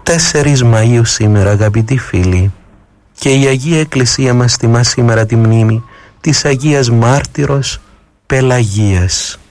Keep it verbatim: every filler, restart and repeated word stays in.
τέσσερις Μαΐου σήμερα, αγαπητοί φίλοι, και η Αγία Εκκλησία μας τιμά σήμερα τη μνήμη της Αγίας Μάρτυρος Πελαγίας.